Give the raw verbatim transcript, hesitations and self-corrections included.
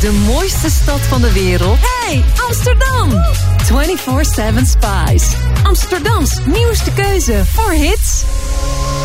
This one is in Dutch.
De mooiste stad van de wereld. Hey, Amsterdam! vierentwintig zeven Spice. Amsterdams nieuwste keuze voor hits.